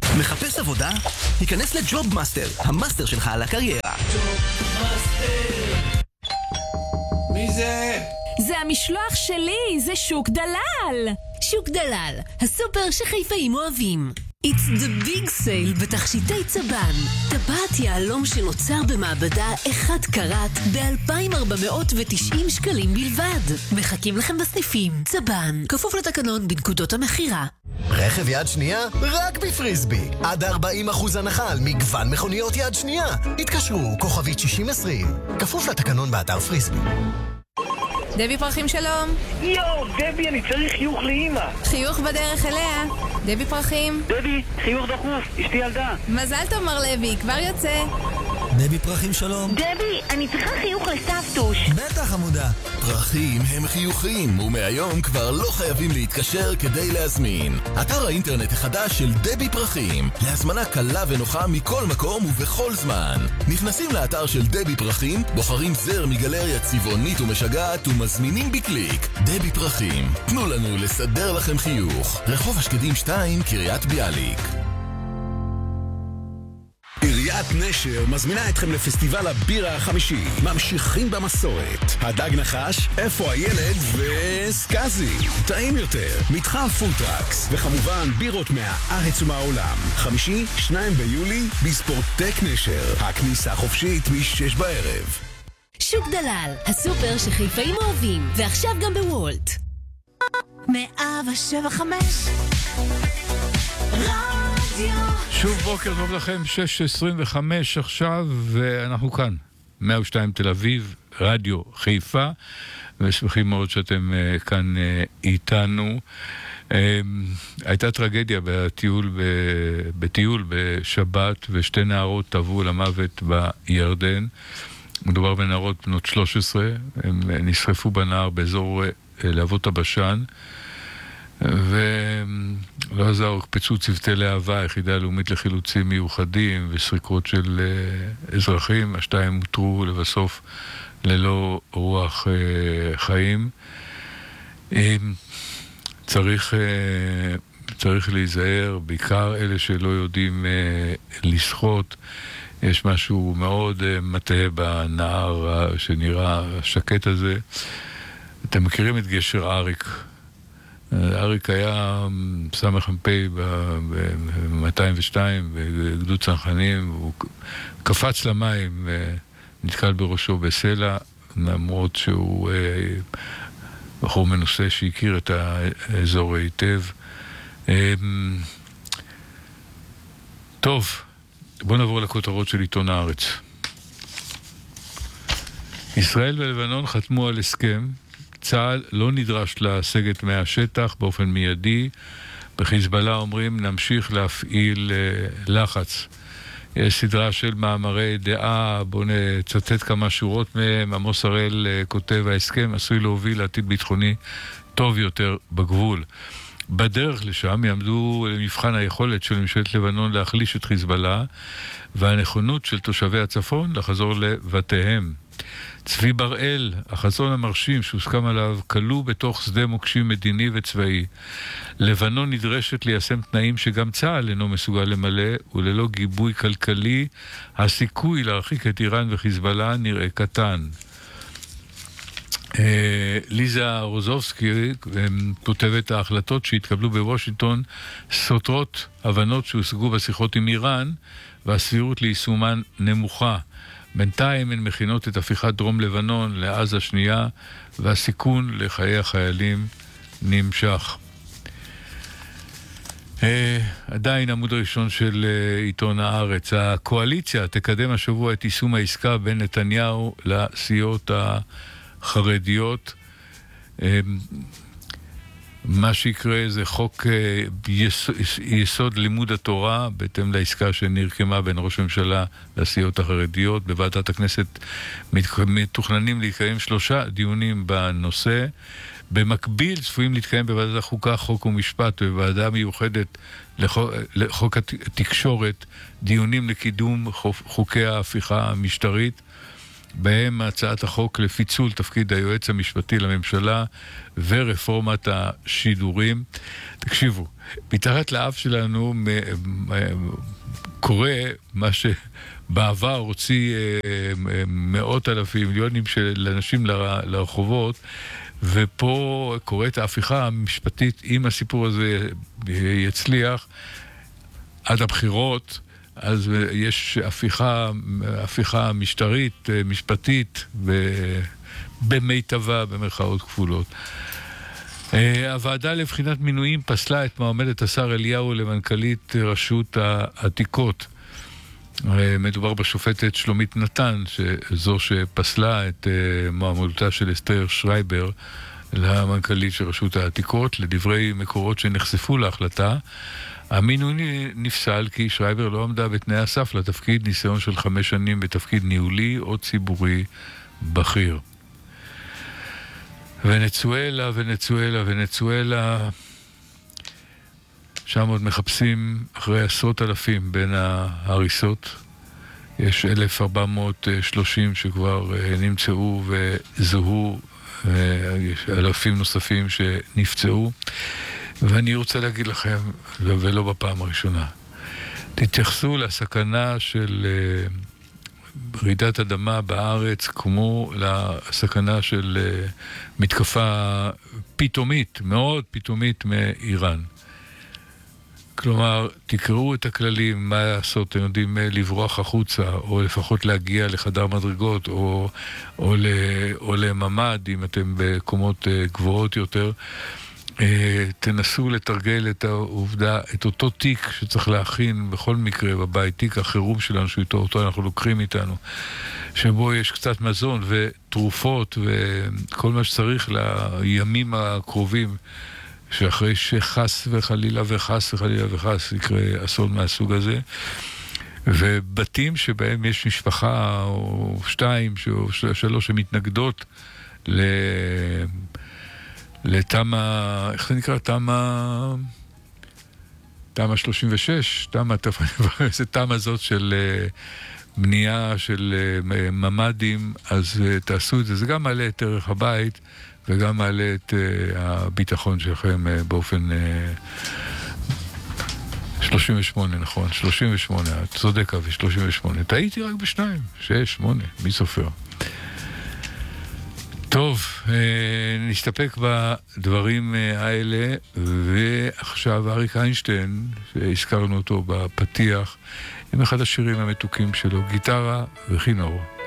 מחפש עבודה? היכנס לג'וב מאסטר, המאסטר שלך על הקריירה. מי זה? זה המשלוח שלי, זה שוק דלל. שוק דלל, הסופר שחיפאים אוהבים. It's the big sale בתכשיטי צבן. טבעת יהלום שנוצר במעבדה 1 קראט ב-2,490 שקלים בלבד. מחכים לכם בסניפים. צבן, כפוף לתקנון בנקודות המחירה. רכב יד שנייה? רק בפריסבי. עד 40% הנחה על מגוון מכוניות יד שנייה. התקשרו, כוכבית 6020. כפוף לתקנון באתר פריסבי. דבי פרחים שלום. יואו, דבי, אני צריך חיוך לאמא. חיוך בדרך אליה. דבי פרחים. דבי, חיוך דחוף, אשתי ילדה. מזל טוב מר לוי, כבר יוצא. דבי פרחים שלום. דבי, אני צריכה חיוך לסבתוש. בטח עמודה. פרחים הם חיוכים, ומהיום כבר לא חייבים להתקשר כדי להזמין. אתר האינטרנט החדש של דבי פרחים, להזמנה קלה ונוחה מכל מקום ובכל זמן. נכנסים לאתר של דבי פרחים, בוחרים זר מגלריה צבעונית ומשגעת ומזמינים בקליק. דבי פרחים, תנו לנו לסדר לכם חיוך. רחוב השקדים 2, קריית ביאליק. עיריית נשר מזמינה אתכם לפסטיבל הבירה החמישי. ממשיכים במסורת. הדג נחש, איפה הילד וסקאזי. טעים יותר, מתחם פוטרקס, וכמובן בירות מהארץ ומהעולם. חמישי, 2 ביולי, בספורטק נשר. הכניסה חופשית מ-6 בערב. שוק דלל, הסופר שחיפאים אוהבים, ועכשיו גם בוולט. 107.5 רדיו. שוב בוקר טוב לכם, 6:25 עכשיו, ואנחנו כאן, 102 תל אביב, רדיו חיפה, ושמחים מאוד שאתם כאן איתנו. הייתה טרגדיה בטיול בשבת, ושתי נערות טבעו למוות בירדן. מדובר בנערות בנות 13, הם נשרפו בנהר באזור להבות הבשן, ולא עזר, הוקפצו צוותי להבה, היחידה הלאומית לחילוצים מיוחדים וסריקות של אזרחים. השתיים הותרו לבסוף ללא רוח חיים. צריך להיזהר, בעיקר אלה שלא יודעים לשחות. יש משהו מאוד מטעה בנהר שנראה שקט הזה. אתם מכירים את גשר אריק. אריק היה סמך מפי ב-202 בגדוד צנחנים, והוא קפץ למים ונתקל בראשו בסלע, למרות שהוא בחור מנוסה שהכיר את האזור היטב. טוב, בואו נעבור לכותרות של עיתון הארץ. ישראל ולבנון חתמו על הסכם. צה"ל לא נדרש לסגת מהשטח באופן מיידי. בחיזבאללה אומרים נמשיך להפעיל לחץ. יש סדרה של מאמרי דעה, בואו נצטט כמה שורות מהם. עמוס הראל כותב, ההסכם עשוי להוביל לעתיד ביטחוני טוב יותר בגבול. בדרך לשם יעמדו למבחן היכולת של ממשלת לבנון להחליש את חיזבאללה, והנכונות של תושבי הצפון לחזור לבתיהם. צבי בראל, החזון המרשים שהוסכם עליו, כלוא בתוך שדה מוקשים מדיני וצבאי. לבנון נדרשת ליישם תנאים שגם צה"ל אינו מסוגל למלא, וללא גיבוי כלכלי, הסיכוי להרחיק את איראן וחיזבאללה נראה קטן. ליזה רוזובסקי כותבת, ההחלטות שהתקבלו בוושינגטון סותרות הבנות שהושגו בשיחות עם איראן, והסבירות ליישומן נמוכה. בינתיים הן מכינות את הפיכת דרום לבנון לעזה שנייה, והסיכון לחיי החיילים נמשך. עדיין עמוד ראשון של עיתון הארץ. הקואליציה תקדם השבוע את יישום העסקה בין נתניהו לסיעות החרדיות. מה שיקרה זה חוק יסוד לימוד התורה, בהתאם לעסקה שנרקמה בין ראש הממשלה לסיעות החרדיות. בוועדת הכנסת מתוכננים להתקיים 3 דיונים בנושא. במקביל צפויים להתקיים בוועדת החוקה, חוק ומשפט, ובוועדה מיוחדת לחוק התקשורת, דיונים לקידום חוקי ההפיכה המשטרית. בהם הצעת החוק לפיצול תפקיד היועץ המשפטי לממשלה ורפורמת השידורים. תקשיבו, מתחת לאף שלנו קורה מה שבעבר הוציא מאות אלפים, מיליונים של אנשים לרחובות, ופה קורית ההפיכה המשפטית. אם הסיפור הזה יצליח עד הבחירות, אז יש הפיכה משטרית, משפטית, במיטבה, במרכאות כפולות. הוועדה לבחינת מינויים פסלה את מועמדת השר אליהו למנכ"לית רשות העתיקות. מדובר בשופטת שלומית נתן, זו שפסלה את מועמדותה של אסתר שרייבר למנכ"לית של רשות העתיקות. לדברי מקורות שנחשפו להחלטה, המינוי נפסל כי שרייבר לא עמדה בתנאי הסף לתפקיד, ניסיון של 5 שנים בתפקיד ניהולי או ציבורי בכיר. ונצואלה, שם עוד מחפשים אחרי 10,000 בין ההריסות. יש 1,430 שכבר נמצאו וזוהו, יש אלפים נוספים שנפצעו. ואני רוצה להגיד לכם, ולא בפעם הראשונה, תתייחסו לסכנה של רעידת אדמה בארץ כמו לסכנה של מתקפה פתאומית, מאוד פתאומית מאיראן. כלומר, תקראו את הכללים, מה לעשות, אתם יודעים, לברוח החוצה, או לפחות להגיע לחדר מדרגות, או לממד, אם אתם בקומות גבוהות יותר. תנסו לתרגל את העובדה, את אותו תיק שצריך להכין בכל מקרה בבית, תיק החירום שלנו, שאותו אנחנו לוקחים איתנו, שבו יש קצת מזון ותרופות וכל מה שצריך לימים הקרובים, שאחרי שחס וחלילה יקרה אסון מהסוג הזה. ובתים שבהם יש משפחה או 2 או 3 שמתנגדות לתמה, איך זה נקרא? תמה 36, זה תמה הזאת של בנייה של ממדים, אז תעשו את זה. זה גם מעלה את ערך הבית, וגם מעלה את הביטחון שלכם באופן 38, נכון, 38, את צודק אבי, 38. טעיתי רק ב2, 6, 8, מי סופר? טוב, נסתפק בדברים האלה, ועכשיו אריק איינשטיין, שהזכרנו אותו בפתיח, עם אחד השירים המתוקים שלו, גיטרה וכינור.